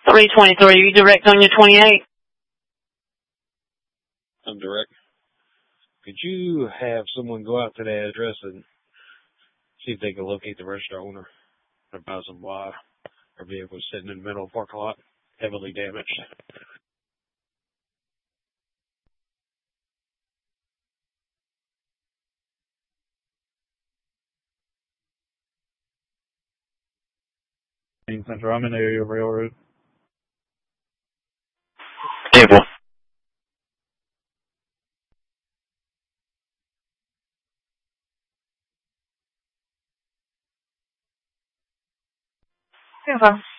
323, you direct on your 28? I'm direct. Could you have someone go out to that address and see if they can locate the register owner? Advise them why our vehicle is sitting in the middle of the parking lot, heavily damaged. Center, I'm in the area of Railroad. Table. Okay.